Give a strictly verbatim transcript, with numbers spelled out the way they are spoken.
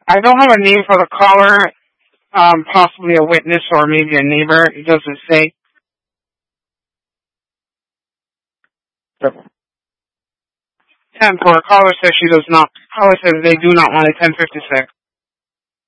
I don't have a name for the caller, um, possibly a witness or maybe a neighbor. It doesn't say. ten for a caller says she does not. Caller says they do not want a ten fifty-six.